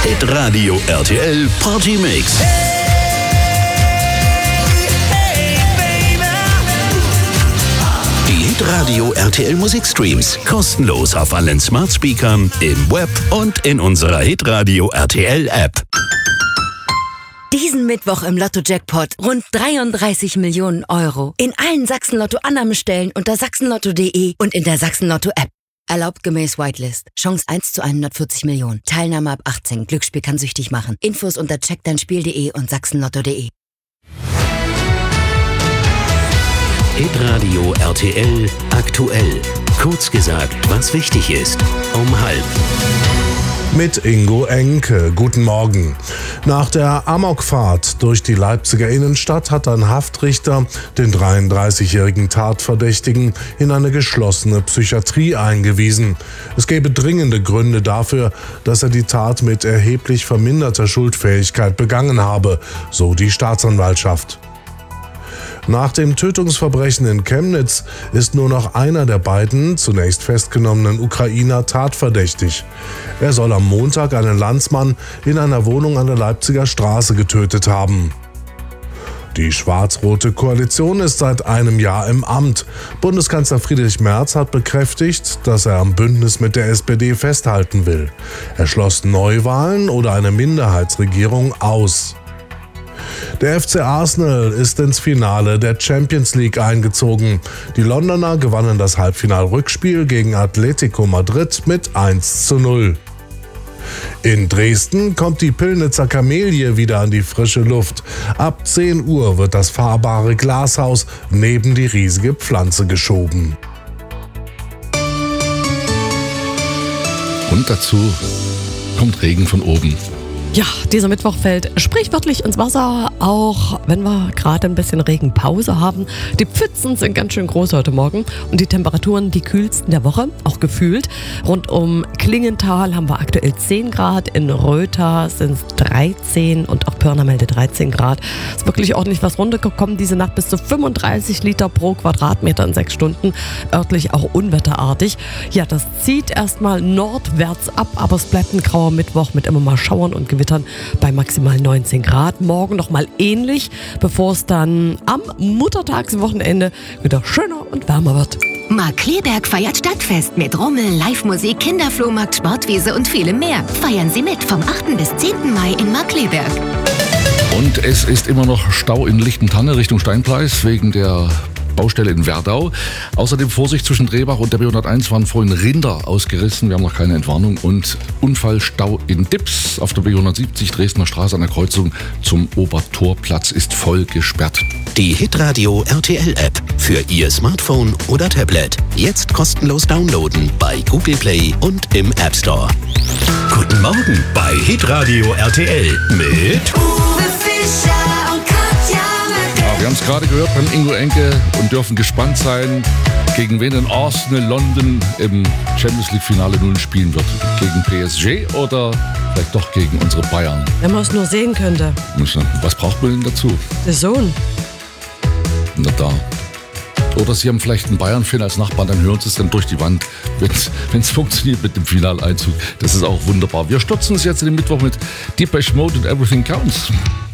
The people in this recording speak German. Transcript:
Hitradio RTL Partymix. Die Hitradio RTL Musikstreams kostenlos auf allen Smart Speakern, im Web und in unserer Hitradio RTL App. Diesen Mittwoch im Lotto-Jackpot rund 33 Millionen Euro. In allen Sachsen-Lotto-Annahmestellen unter sachsenlotto.de und in der Sachsen-Lotto-App. Erlaubt gemäß Whitelist. Chance 1 zu 140 Millionen. Teilnahme ab 18. Glücksspiel kann süchtig machen. Infos unter checkdeinspiel.de und sachsenlotto.de. Hitradio RTL aktuell. Kurz gesagt, was wichtig ist. Um 12:30. Mit Ingo Enke. Guten Morgen. Nach der Amokfahrt durch die Leipziger Innenstadt hat ein Haftrichter den 33-jährigen Tatverdächtigen in eine geschlossene Psychiatrie eingewiesen. Es gäbe dringende Gründe dafür, dass er die Tat mit erheblich verminderter Schuldfähigkeit begangen habe, so die Staatsanwaltschaft. Nach dem Tötungsverbrechen in Chemnitz ist nur noch einer der beiden zunächst festgenommenen Ukrainer tatverdächtig. Er soll am Montag einen Landsmann in einer Wohnung an der Leipziger Straße getötet haben. Die schwarz-rote Koalition ist seit einem Jahr im Amt. Bundeskanzler Friedrich Merz hat bekräftigt, dass er am Bündnis mit der SPD festhalten will. Er schloss Neuwahlen oder eine Minderheitsregierung aus. Der FC Arsenal ist ins Finale der Champions League eingezogen. Die Londoner gewannen das Halbfinalrückspiel gegen Atletico Madrid mit 1:0. In Dresden kommt die Pillnitzer Kamelie wieder an die frische Luft. Ab 10 Uhr wird das fahrbare Glashaus neben die riesige Pflanze geschoben. Und dazu kommt Regen von oben. Ja, dieser Mittwoch fällt sprichwörtlich ins Wasser, auch wenn wir gerade ein bisschen Regenpause haben. Die Pfützen sind ganz schön groß heute Morgen und die Temperaturen die kühlsten der Woche, auch gefühlt. Rund um Klingenthal haben wir aktuell 10 Grad, in Rötha sind es 13 und auch Pirna meldet 13 Grad. Ist wirklich ordentlich was runtergekommen diese Nacht, bis zu 35 Liter pro Quadratmeter in 6 Stunden, örtlich auch unwetterartig. Ja, das zieht erstmal nordwärts ab, aber es bleibt ein grauer Mittwoch mit immer mal Schauern und Gewittern bei maximal 19 Grad. Morgen nochmal ähnlich, bevor es dann am Muttertagswochenende wieder schöner und wärmer wird. Markkleeberg feiert Stadtfest mit Rummel, Live-Musik, Kinderflohmarkt, Sportwiese und vielem mehr. Feiern Sie mit vom 8. bis 10. Mai in Markkleeberg. Und es ist immer noch Stau in Lichtentanne Richtung Steinpleis wegen der Baustelle in Werdau. Außerdem Vorsicht zwischen Drehbach und der B101 waren vorhin Rinder ausgerissen. Wir haben noch keine Entwarnung. Und Unfallstau in Dips auf der B170 Dresdner Straße an der Kreuzung zum Obertorplatz ist voll gesperrt. Die Hitradio RTL App für Ihr Smartphone oder Tablet. Jetzt kostenlos downloaden bei Google Play und im App Store. Guten Morgen bei Hitradio RTL mit Uwe Fischer und Katja Wir haben es gerade gehört beim Ingo Enke und dürfen gespannt sein, gegen wen denn Arsenal London im Champions League Finale 0 spielen wird. Gegen PSG oder vielleicht doch gegen unsere Bayern? Wenn man es nur sehen könnte. Was braucht man denn dazu? Der Sohn. Na da. Oder Sie haben vielleicht einen Bayern-Fan als Nachbarn, dann hören Sie es dann durch die Wand, wenn es funktioniert mit dem Finaleinzug. Das ist auch wunderbar. Wir stürzen uns jetzt in den Mittwoch mit Depeche Mode und Everything Counts.